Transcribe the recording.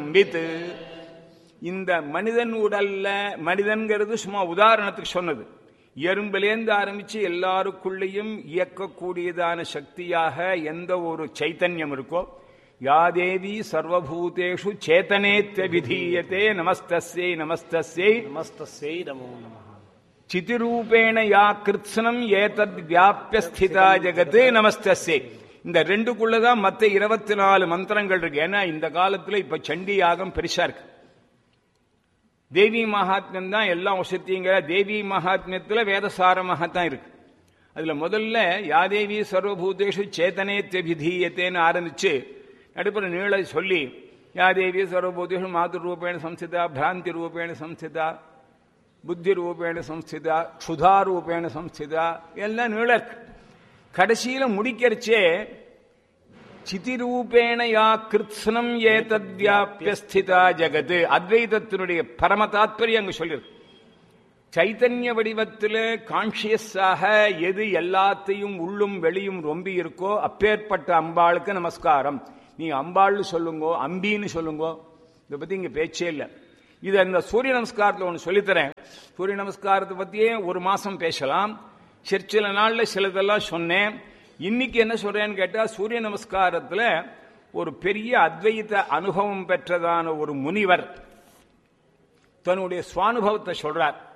சம்வித். இந்த மனிதன் உடல்ல, மனிதன்கிறது சும்மா உதாரணத்துக்கு சொன்னது, எறும்பிலேந்து ஆரம்பிச்சு எல்லாருக்குள்ளேயும் இயக்கக்கூடியதான சக்தியாக எந்த ஒரு சைத்தன்யம் இருக்கோ, யாதேவி சர்வபூதேஷு சேதனேத்ய விதீயதே நமஸ்தஸ்யை நமஸ்தஸ்யை நமஸ்தஸ்யை நமோ நமः. சிதிரூபேண யா கிருத்ஸ்னம் ஏதத் வியாப்ய ஸ்திதா ஜெகத் நமஸ்தஸ்யை. இந்த ரெண்டுக்குள்ளதான் மற்ற 24 மந்திரங்கள் இருக்கு. ஏன்னா இந்த காலத்துல இப்ப சண்டி யாகம் பெருசா இருக்கு. தேவி மகாத்மியம் தான் எல்லாம் வசதிங்கிற தேவி மகாத்மியத்துல வேதசாரமாகத்தான் இருக்கு. அதுல முதல்ல யாதேவி சர்வபூதேஷு சேதனேத்ய விதீயத்தேன்னு ஆரம்பிச்சு நடுப்புற நீள சொல்லி யாதேவி சர்வபூதேஷு மாதுர் ரூபேண சம்ஸ்திதா, பிராந்தி ரூபேண சம்ஸ்திதா, புத்தி ரூபேண சம்ஸ்திதா, க்ஷுதா ரூபேண சம்ஸ்திதா, எல்லாம் நீள இருக்கு. கடைசியில முடிக்கிறச்சே சிதிரூபேண யா கிருத்ஸ்னம் ஏதத் வியாப்ய ஸ்திதா ஜெகத். அத்வைதத்தினுடைய பரம தாத்பரியம் அங்கு சொல்லிருக்கு. சைத்தன்ய வடிவத்தில் கான்சியஸாக எது எல்லாத்தையும் உள்ளும் வெளியும் ரொம்பி இருக்கோ அப்பேற்பட்ட அம்பாளுக்கு நமஸ்காரம். நீங்க அம்பாள்னு சொல்லுங்கோ, அம்பின்னு சொல்லுங்கோ, இதை பத்தி இங்க பேச்சே இல்லை. இது அந்த சூரிய நமஸ்காரத்தில் ஒன்று சொல்லித்தரேன். சூரிய நமஸ்காரத்தை பத்தியே ஒரு மாசம் பேசலாம். சில நாள்ல சிலதெல்லாம் சொன்னேன். இன்னைக்கு என்ன சொல்றேன்னு கேட்டா, சூரிய நமஸ்காரத்துல ஒரு பெரிய அத்வைத அனுபவம் பெற்றதான ஒரு முனிவர் தன்னுடைய சுவானுபவத்தை சொல்றார்.